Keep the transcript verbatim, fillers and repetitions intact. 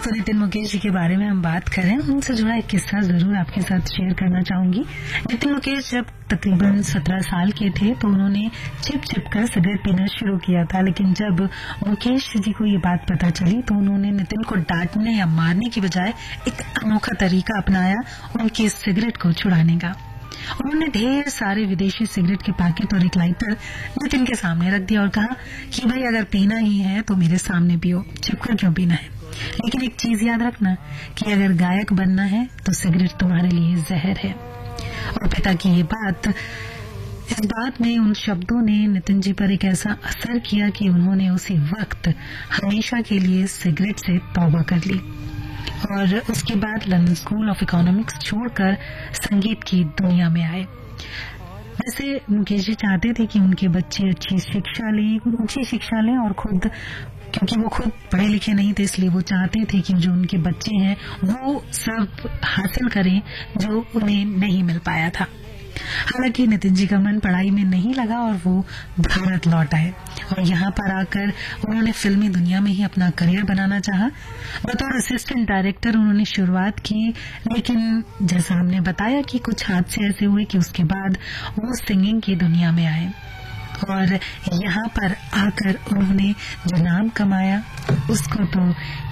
तो नितिन मुकेश जी के बारे में हम बात करें, उनसे जुड़ा एक किस्सा जरूर आपके साथ शेयर करना चाहूंगी। नितिन मुकेश जब तकरीबन सत्रह साल के थे तो उन्होंने छिप छिप कर सिगरेट पीना शुरू किया था, लेकिन जब मुकेश जी को ये बात पता चली तो उन्होंने नितिन को डांटने या मारने की बजाय एक अनोखा तरीका अपनाया उनकी सिगरेट को छुड़ाने का। उन्होंने ढेर सारे विदेशी सिगरेट के पैकेट और एक लाइटर नितिन के सामने रख दिया और कहा कि भाई अगर पीना ही है तो मेरे सामने पियो, छिपकर क्यों पीना है। लेकिन एक चीज याद रखना कि अगर गायक बनना है तो सिगरेट तुम्हारे लिए जहर है। और पिता की ये बात इस बात में उन शब्दों ने नितिन जी पर एक ऐसा असर किया कि उन्होंने उसी वक्त हमेशा के लिए सिगरेट से तौबा कर ली और उसके बाद लंदन स्कूल ऑफ इकोनॉमिक्स छोड़कर संगीत की दुनिया में आए। वैसे मुकेश जी चाहते थे कि उनके बच्चे अच्छी शिक्षा लें, ऊंची शिक्षा लें और खुद, क्योंकि वो खुद पढ़े लिखे नहीं थे, इसलिए वो चाहते थे कि जो उनके बच्चे हैं वो सब हासिल करें जो उन्हें नहीं मिल पाया था। हालांकि नितिन जी का मन पढ़ाई में नहीं लगा और वो भारत लौट आए और यहाँ पर आकर उन्होंने फिल्मी दुनिया में ही अपना करियर बनाना चाहा। बतौर असिस्टेंट डायरेक्टर उन्होंने शुरुआत की, लेकिन जैसा हमने बताया कि कुछ हादसे ऐसे हुए कि उसके बाद वो सिंगिंग की दुनिया में आए और यहाँ पर आकर उन्होंने जो नाम कमाया उसको तो